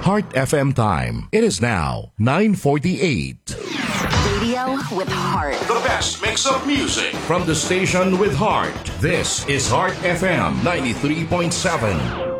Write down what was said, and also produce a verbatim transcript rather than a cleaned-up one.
Heart F M time. It is now nine forty-eight. Radio with heart. The best mix of music. From the station with heart. This is Heart F M ninety-three point seven.